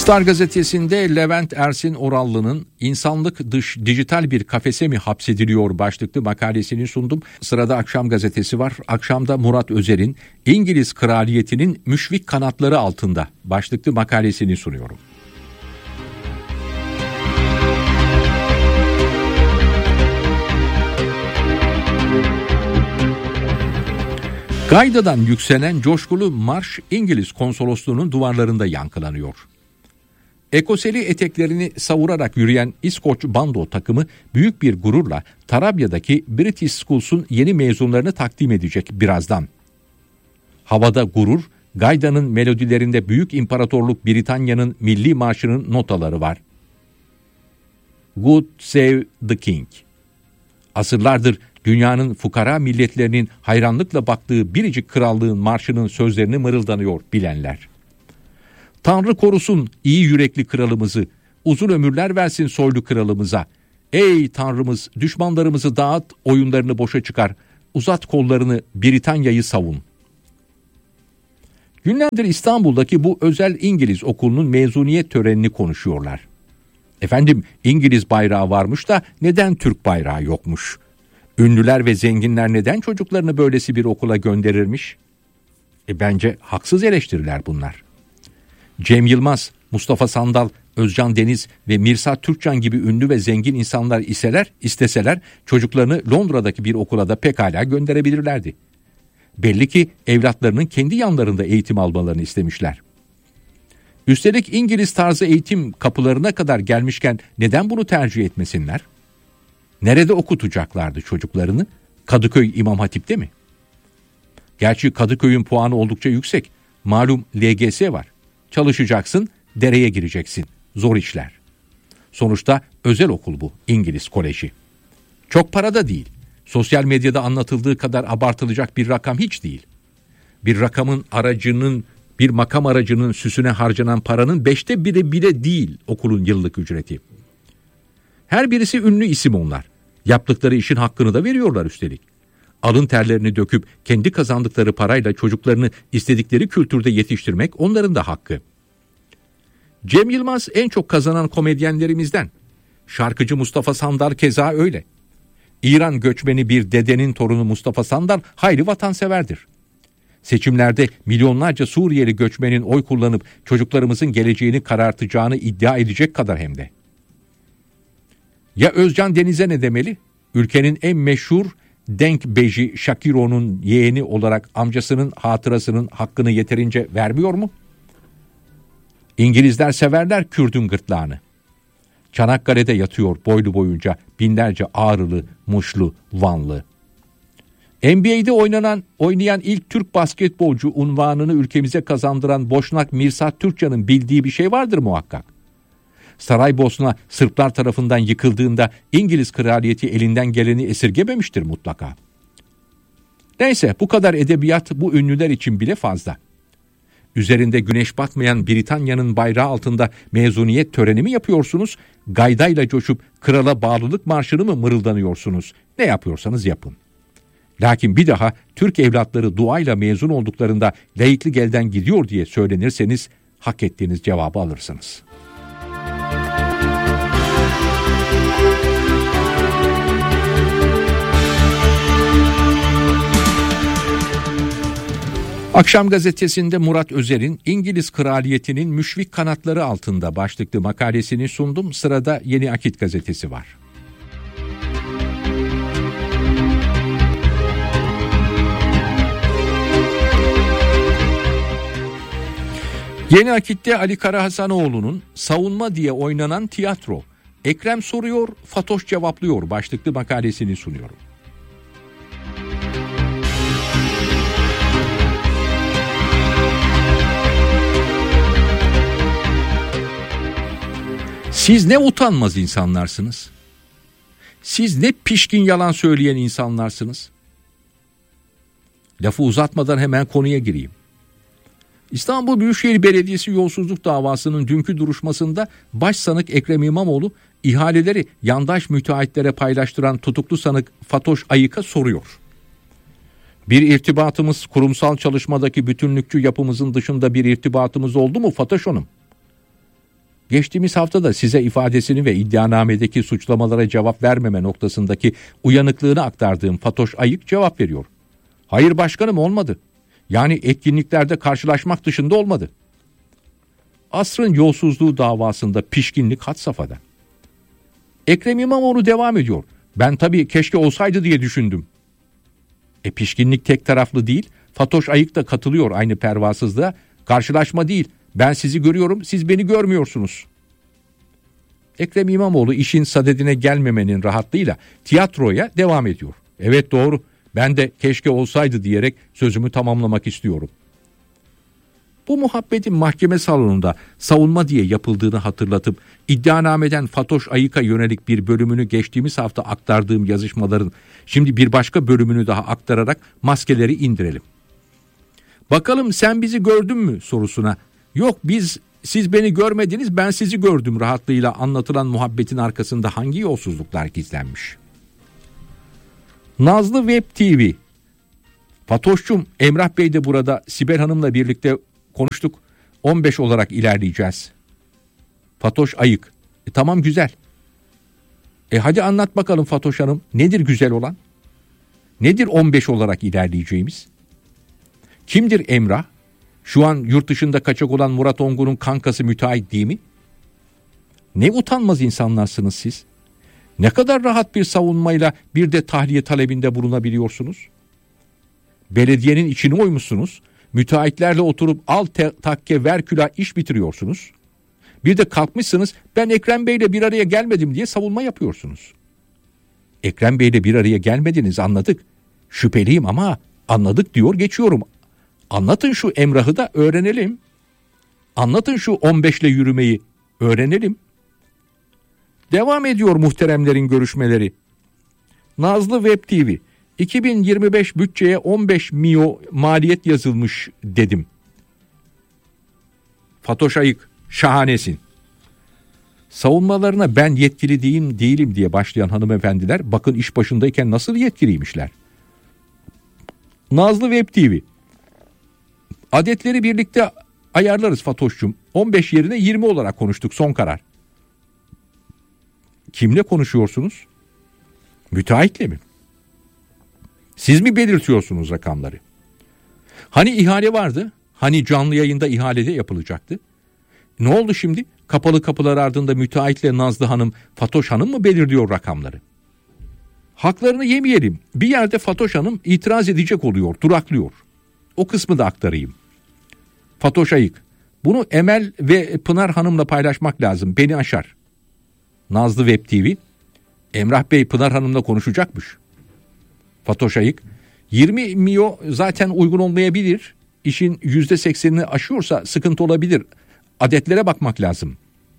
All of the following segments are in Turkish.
Star gazetesinde Levent Ersin Orallı'nın "İnsanlık dış dijital bir kafese mi hapsediliyor" başlıklı makalesini sundum. Sırada Akşam gazetesi var. Akşam'da Murat Özer'in "İngiliz kraliyetinin müşfik kanatları altında" başlıklı makalesini sunuyorum. Gayda'dan yükselen coşkulu marş İngiliz konsolosluğunun duvarlarında yankılanıyor. Ekoseli eteklerini savurarak yürüyen İskoç bando takımı büyük bir gururla Tarabya'daki British Schools'un yeni mezunlarını takdim edecek birazdan. Havada gurur, Gayda'nın melodilerinde Büyük İmparatorluk Britanya'nın milli marşının notaları var. God Save the King. Asırlardır dünyanın fukara milletlerinin hayranlıkla baktığı biricik krallığın marşının sözlerini mırıldanıyor bilenler. Tanrı korusun iyi yürekli kralımızı, uzun ömürler versin soylu kralımıza. Ey Tanrımız, düşmanlarımızı dağıt, oyunlarını boşa çıkar, uzat kollarını, Britanya'yı savun. Günlerdir İstanbul'daki bu özel İngiliz okulunun mezuniyet törenini konuşuyorlar. Efendim, İngiliz bayrağı varmış da neden Türk bayrağı yokmuş? Ünlüler ve zenginler neden çocuklarını böylesi bir okula gönderirmiş? Bence haksız eleştiriler bunlar. Cem Yılmaz, Mustafa Sandal, Özcan Deniz ve Mirsad Türkcan gibi ünlü ve zengin insanlar isteseler çocuklarını Londra'daki bir okula da pekala gönderebilirlerdi. Belli ki evlatlarının kendi yanlarında eğitim almalarını istemişler. Üstelik İngiliz tarzı eğitim kapılarına kadar gelmişken neden bunu tercih etmesinler? Nerede okutacaklardı çocuklarını? Kadıköy İmam Hatip'te mi? Gerçi Kadıköy'ün puanı oldukça yüksek. Malum LGS var. Çalışacaksın, dereye gireceksin. Zor işler. Sonuçta özel okul bu, İngiliz koleji. Çok para da değil. Sosyal medyada anlatıldığı kadar abartılacak bir rakam hiç değil. Bir makam aracının süsüne harcanan paranın 1/5 bile değil okulun yıllık ücreti. Her birisi ünlü isim onlar. Yaptıkları işin hakkını da veriyorlar üstelik. Alın terlerini döküp kendi kazandıkları parayla çocuklarını istedikleri kültürde yetiştirmek onların da hakkı. Cem Yılmaz en çok kazanan komedyenlerimizden. Şarkıcı Mustafa Sandal keza öyle. İran göçmeni bir dedenin torunu Mustafa Sandal hayli vatanseverdir. Seçimlerde milyonlarca Suriyeli göçmenin oy kullanıp çocuklarımızın geleceğini karartacağını iddia edecek kadar hem de. Ya Özcan Deniz'e ne demeli? Ülkenin en meşhur denk beji Shakiro'nun yeğeni olarak amcasının hatırasının hakkını yeterince vermiyor mu? İngilizler severler Kürt'ün gırtlağını. Çanakkale'de yatıyor boylu boyunca binlerce Ağrılı, Muşlu, Vanlı. NBA'de oynayan ilk Türk basketbolcu unvanını ülkemize kazandıran Boşnak Mirsad Türkcan'ın bildiği bir şey vardır muhakkak. Saraybosna Sırplar tarafından yıkıldığında İngiliz kraliyeti elinden geleni esirgememiştir mutlaka. Neyse, bu kadar edebiyat bu ünlüler için bile fazla. Üzerinde güneş batmayan Britanya'nın bayrağı altında mezuniyet töreni mi yapıyorsunuz? Gaydayla coşup krala bağlılık marşını mı mırıldanıyorsunuz? Ne yapıyorsanız yapın. Lakin bir daha Türk evlatları duayla mezun olduklarında laiklik elden gidiyor diye söylenirseniz hak ettiğiniz cevabı alırsınız. Akşam gazetesinde Murat Özer'in "İngiliz kraliyetinin müşfik kanatları altında" başlıklı makalesini sundum. Sırada Yeni Akit gazetesi var. Yeni Akit'te Ali Karahasanoğlu'nun "Savunma diye oynanan tiyatro. Ekrem soruyor, Fatoş cevaplıyor" başlıklı makalesini sunuyorum. Siz ne utanmaz insanlarsınız. Siz ne pişkin yalan söyleyen insanlarsınız. Lafı uzatmadan hemen konuya gireyim. İstanbul Büyükşehir Belediyesi yolsuzluk davasının dünkü duruşmasında başsanık Ekrem İmamoğlu ihaleleri yandaş müteahhitlere paylaştıran tutuklu sanık Fatoş Ayık'a soruyor. Bir irtibatımız, kurumsal çalışmadaki bütünlükçü yapımızın dışında bir irtibatımız oldu mu Fatoş Hanım? Geçtiğimiz hafta da size ifadesini ve iddianamedeki suçlamalara cevap vermeme noktasındaki uyanıklığını aktardığım Fatoş Ayık cevap veriyor. Hayır başkanım, olmadı. Yani etkinliklerde karşılaşmak dışında olmadı. Asrın yolsuzluğu davasında pişkinlik had safhada. Ekrem İmamoğlu devam ediyor. Ben tabii keşke olsaydı diye düşündüm. Pişkinlik tek taraflı değil. Fatoş Ayık da katılıyor aynı pervasızlığa. Karşılaşma değil. Ben sizi görüyorum, siz beni görmüyorsunuz. Ekrem İmamoğlu işin sadedine gelmemenin rahatlığıyla tiyatroya devam ediyor. Evet, doğru. Ben de keşke olsaydı diyerek sözümü tamamlamak istiyorum. Bu muhabbetin mahkeme salonunda savunma diye yapıldığını hatırlatıp iddianameden Fatoş Ayık'a yönelik bir bölümünü geçtiğimiz hafta aktardığım yazışmaların şimdi bir başka bölümünü daha aktararak maskeleri indirelim. Bakalım sen bizi gördün mü sorusuna, yok siz beni görmediniz, ben sizi gördüm rahatlığıyla anlatılan muhabbetin arkasında hangi yolsuzluklar gizlenmiş? Nazlı Web TV. Fatoş'cum, Emrah Bey de burada, Sibel Hanım'la birlikte konuştuk. 15 olarak ilerleyeceğiz. Fatoş Ayık. Tamam, güzel. Hadi anlat bakalım Fatoş Hanım. Nedir güzel olan? Nedir 15 olarak ilerleyeceğimiz? Kimdir Emrah? Şu an yurt dışında kaçak olan Murat Ongun'un kankası müteahhit değil mi? Ne utanmaz insanlarsınız siz. Ne kadar rahat bir savunmayla bir de tahliye talebinde bulunabiliyorsunuz. Belediyenin içini oymuşsunuz. Müteahhitlerle oturup al takke ver külah iş bitiriyorsunuz. Bir de kalkmışsınız, ben Ekrem Bey'le bir araya gelmedim diye savunma yapıyorsunuz. Ekrem Bey'le bir araya gelmediniz, anladık. Şüpheliyim ama anladık diyor geçiyorum. Anlatın şu Emrah'ı da öğrenelim. Anlatın şu 15'le yürümeyi öğrenelim. Devam ediyor muhteremlerin görüşmeleri. Nazlı Web TV. 2025 bütçeye 15 milyon maliyet yazılmış dedim. Fatoş Ayık, şahanesin. Savunmalarına ben yetkili değilim diye başlayan hanımefendiler bakın iş başındayken nasıl yetkiliymişler. Nazlı Web TV. Adetleri birlikte ayarlarız Fatoş'cum. 15 yerine 20 olarak konuştuk, son karar. Kimle konuşuyorsunuz? Müteahhitle mi? Siz mi belirtiyorsunuz rakamları? Hani ihale vardı? Hani canlı yayında ihalede yapılacaktı? Ne oldu şimdi? Kapalı kapılar ardında müteahhitle Nazlı Hanım, Fatoş Hanım mı belirliyor rakamları? Haklarını yemeyelim. Bir yerde Fatoş Hanım itiraz edecek oluyor, duraklıyor. O kısmı da aktarayım. Fatoş Ayık. Bunu Emel ve Pınar Hanım'la paylaşmak lazım. Beni aşar. Nazlı Web TV. Emrah Bey Pınar Hanım'la konuşacakmış. Fatoş Ayık. 20 milyon zaten uygun olmayabilir. İşin %80'ini aşıyorsa sıkıntı olabilir. Adetlere bakmak lazım.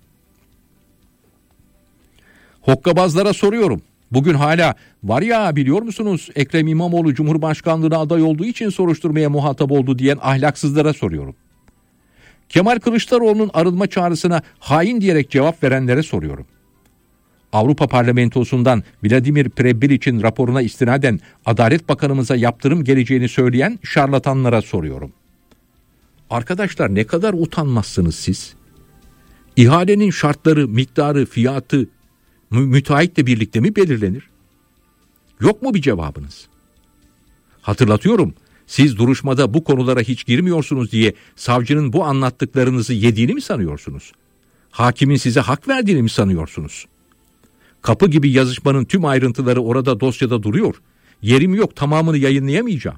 Hokkabazlara soruyorum. Bugün hala var ya, biliyor musunuz Ekrem İmamoğlu Cumhurbaşkanlığına aday olduğu için soruşturmaya muhatap oldu diyen ahlaksızlara soruyorum. Kemal Kılıçdaroğlu'nun arınma çağrısına hain diyerek cevap verenlere soruyorum. Avrupa Parlamentosu'ndan Vladimir Prebilic'in raporuna istinaden Adalet Bakanımıza yaptırım geleceğini söyleyen şarlatanlara soruyorum. Arkadaşlar, ne kadar utanmazsınız siz? İhalenin şartları, miktarı, fiyatı müteahhitle birlikte mi belirlenir? Yok mu bir cevabınız? Hatırlatıyorum, siz duruşmada bu konulara hiç girmiyorsunuz diye savcının bu anlattıklarınızı yediğini mi sanıyorsunuz? Hakimin size hak verdiğini mi sanıyorsunuz? Kapı gibi yazışmanın tüm ayrıntıları orada dosyada duruyor. Yerim yok, tamamını yayınlayamayacağım.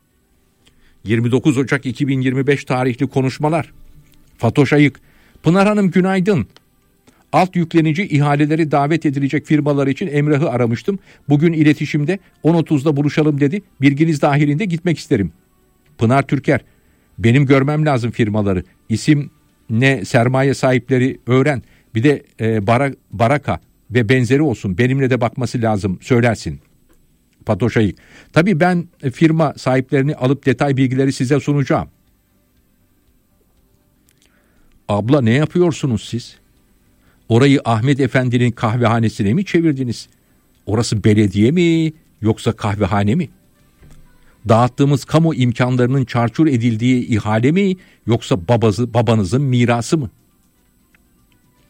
29 Ocak 2025 tarihli konuşmalar. Fatoş Ayık. Pınar Hanım günaydın. Alt yüklenici ihaleleri davet edilecek firmalar için Emrah'ı aramıştım. Bugün iletişimde 10.30'da buluşalım dedi. Bilginiz dahilinde gitmek isterim. Pınar Türker. Benim görmem lazım firmaları. İsim ne, sermaye sahipleri öğren. Bir de baraka ve benzeri olsun. Benimle de bakması lazım, söylersin. Fatoş Ayık. Tabii ben firma sahiplerini alıp detay bilgileri size sunacağım. Abla, ne yapıyorsunuz siz? Orayı Ahmet Efendi'nin kahvehanesine mi çevirdiniz? Orası belediye mi yoksa kahvehane mi? Dağıttığımız kamu imkanlarının çarçur edildiği ihale mi yoksa babanızın mirası mı?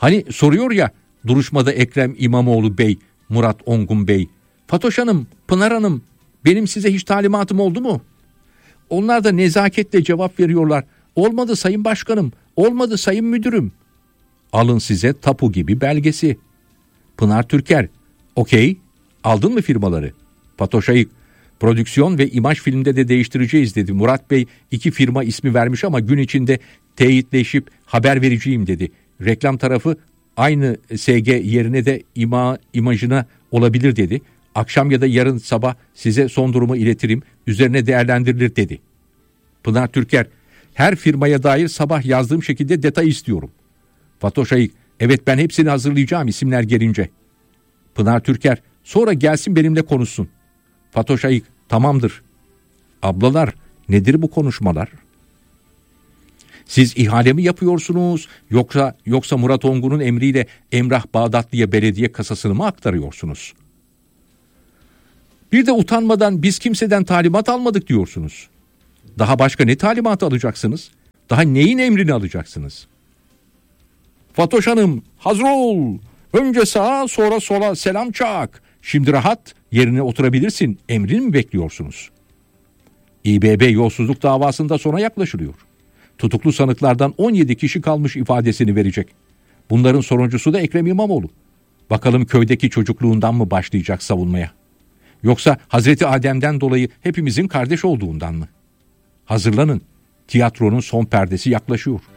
Hani soruyor ya duruşmada Ekrem İmamoğlu Bey, Murat Ongun Bey, Fatoş Hanım, Pınar Hanım, benim size hiç talimatım oldu mu? Onlar da nezaketle cevap veriyorlar. Olmadı sayın başkanım, olmadı sayın müdürüm. Alın size tapu gibi belgesi. Pınar Türker, okey, aldın mı firmaları? Fatoş Ayık, prodüksiyon ve imaj filmde de değiştireceğiz dedi. Murat Bey 2 firma ismi vermiş ama gün içinde teyitleşip haber vereceğim dedi. Reklam tarafı aynı SG yerine de imajına olabilir dedi. Akşam ya da yarın sabah size son durumu iletirim, üzerine değerlendirilir dedi. Pınar Türker, her firmaya dair sabah yazdığım şekilde detay istiyorum. Fatoş Ayık, evet ben hepsini hazırlayacağım isimler gelince. Pınar Türker, sonra gelsin benimle konuşsun. Fatoş Ayık, tamamdır. Ablalar, nedir bu konuşmalar? Siz ihale mi yapıyorsunuz yoksa Murat Ongun'un emriyle Emrah Bağdatlı'ya belediye kasasını mı aktarıyorsunuz? Bir de utanmadan biz kimseden talimat almadık diyorsunuz. Daha başka ne talimat alacaksınız? Daha neyin emrini alacaksınız? Fatoş Hanım, hazır ol. Önce sağa sonra sola selam çak. Şimdi rahat yerine oturabilirsin. Emrini mi bekliyorsunuz? İBB yolsuzluk davasında sona yaklaşılıyor. Tutuklu sanıklardan 17 kişi kalmış ifadesini verecek. Bunların sonuncusu da Ekrem İmamoğlu. Bakalım köydeki çocukluğundan mı başlayacak savunmaya? Yoksa Hazreti Adem'den dolayı hepimizin kardeş olduğundan mı? Hazırlanın. Tiyatronun son perdesi yaklaşıyor.